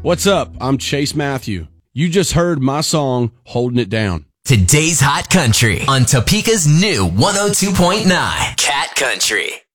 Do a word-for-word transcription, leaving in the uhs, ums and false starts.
What's up? I'm Chase Matthew. You just heard my song, Holding It Down. Today's Hot Country on Topeka's new one oh two point nine Cat Country.